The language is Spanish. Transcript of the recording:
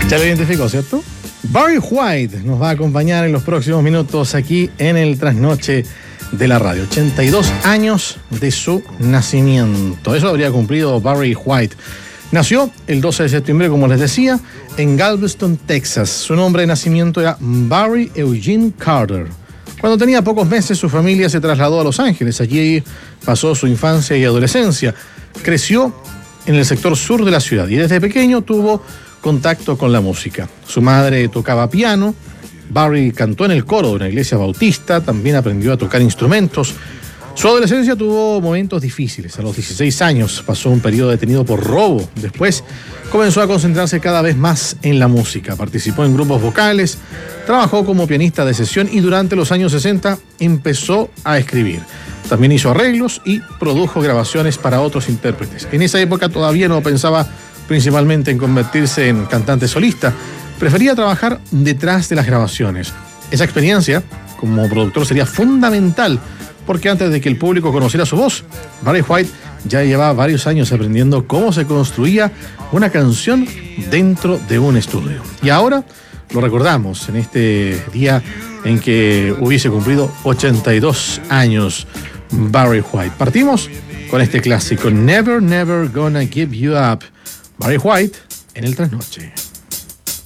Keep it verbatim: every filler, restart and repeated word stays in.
Ya lo identificó, ¿cierto? Barry White nos va a acompañar en los próximos minutos aquí en el Trasnoche de la Radio. ochenta y dos años de su nacimiento. Eso habría cumplido Barry White. Nació el doce de septiembre, como les decía, en Galveston, Texas. Su nombre de nacimiento era Barry Eugene Carter. Cuando tenía pocos meses, su familia se trasladó a Los Ángeles. Allí pasó su infancia y adolescencia. Creció en el sector sur de la ciudad y desde pequeño tuvo contacto con la música. Su madre tocaba piano. Barry cantó en el coro de una iglesia bautista. También aprendió a tocar instrumentos. Su adolescencia tuvo momentos difíciles. A los dieciséis años pasó un periodo detenido por robo. Después comenzó a concentrarse cada vez más en la música. Participó en grupos vocales, trabajó como pianista de sesión y durante los años sesenta empezó a escribir. También hizo arreglos y produjo grabaciones para otros intérpretes. En esa época todavía no pensaba principalmente en convertirse en cantante solista. Prefería trabajar detrás de las grabaciones. Esa experiencia como productor sería fundamental, porque antes de que el público conociera su voz, Barry White ya llevaba varios años aprendiendo cómo se construía una canción dentro de un estudio. Y ahora lo recordamos en este día en que hubiese cumplido ochenta y dos años Barry White. Partimos con este clásico, Never, Never Gonna Give You Up. Barry White en el Trasnoche.